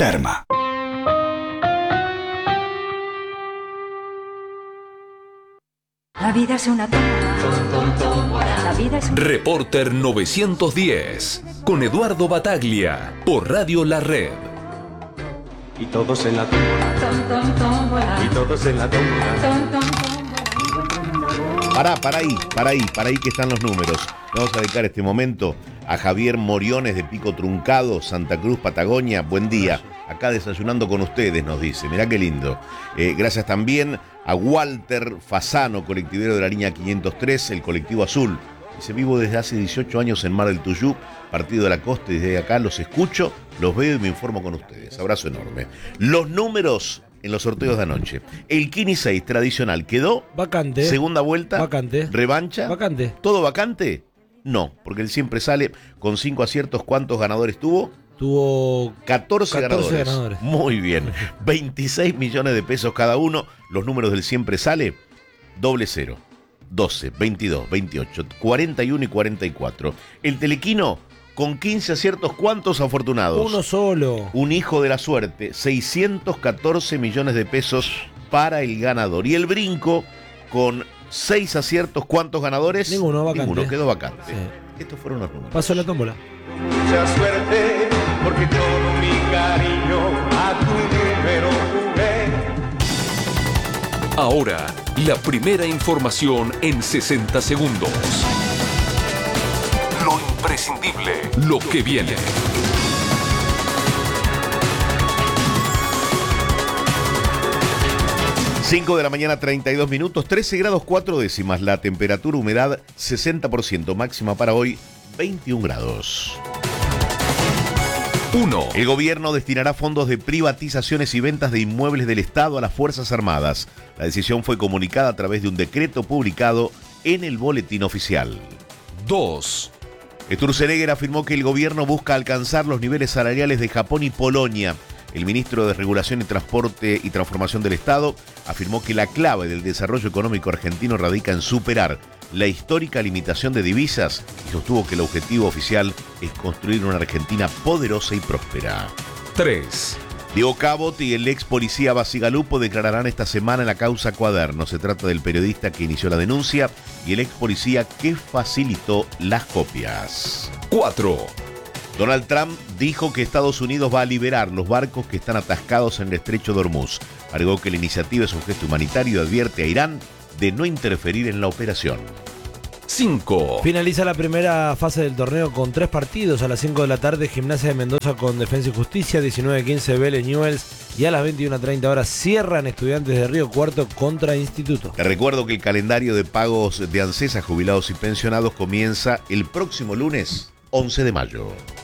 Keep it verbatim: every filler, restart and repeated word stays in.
Terma. La vida es una tómbola. La vida es un... Reporter novecientos diez con Eduardo Bataglia por Radio La Red. Y todos en la tómbola. Y todos en la tómbola. Pará, pará ahí, pará ahí, pará ahí que están los números. Vamos a dedicar este momento a Javier Moriones de Pico Truncado, Santa Cruz, Patagonia. Buen día. Acá desayunando con ustedes, nos dice. Mirá qué lindo. Eh, gracias también a Walter Fasano, colectivero de la línea quinientos tres, el colectivo azul. Dice, vivo desde hace dieciocho años en Mar del Tuyú, partido de la costa, y desde acá los escucho, los veo y me informo con ustedes. Abrazo enorme. Los números en los sorteos de anoche. El Kini seis tradicional quedó vacante. Segunda vuelta. Vacante. Revancha. Vacante. ¿Todo vacante? No, porque él siempre sale con cinco aciertos. ¿Cuántos ganadores tuvo? Tuvo catorce, catorce ganadores. ganadores. Muy bien. veintiséis millones de pesos cada uno. Los números del siempre sale doble cero, doce, veintidós, veintiocho, cuarenta y uno y cuarenta y cuatro. El telequino con quince aciertos. ¿Cuántos afortunados? Uno solo. Un hijo de la suerte. seiscientos catorce millones de pesos para el ganador. Y el brinco con seis aciertos. ¿Cuántos ganadores? Ninguno, vacante. Ninguno, quedó vacante. Sí. Estos fueron los números. Pasó la tómbola. Mucha suerte, porque todo mi cariño a tu número jugué. Ahora, la primera información en sesenta segundos. Lo imprescindible, lo que viene. cinco de la mañana, treinta y dos minutos, trece grados cuatro décimas. La temperatura, humedad sesenta por ciento. Máxima para hoy, veintiún grados. uno. El gobierno destinará fondos de privatizaciones y ventas de inmuebles del Estado a las Fuerzas Armadas. La decisión fue comunicada a través de un decreto publicado en el Boletín Oficial. dos. Sturzenegger afirmó que el gobierno busca alcanzar los niveles salariales de Japón y Polonia. El ministro de Regulación y Transporte y Transformación del Estado afirmó que la clave del desarrollo económico argentino radica en superar la histórica limitación de divisas y sostuvo que el objetivo oficial es construir una Argentina poderosa y próspera. tres. Diego Cabot y el ex policía Basigalupo declararán esta semana en la causa Cuaderno. Se trata del periodista que inició la denuncia y el ex policía que facilitó las copias. cuatro. Donald Trump dijo que Estados Unidos va a liberar los barcos que están atascados en el estrecho de Hormuz. Agregó que la iniciativa es un gesto humanitario y advierte a Irán de no interferir en la operación. cinco. Finaliza la primera fase del torneo con tres partidos. A las cinco de la tarde, Gimnasia de Mendoza con Defensa y Justicia, diecinueve quince Vélez Newell's y a las veintiuna treinta horas cierran Estudiantes de Río Cuarto contra Instituto. Te recuerdo que el calendario de pagos de ANSES a jubilados y pensionados comienza el próximo lunes once de mayo.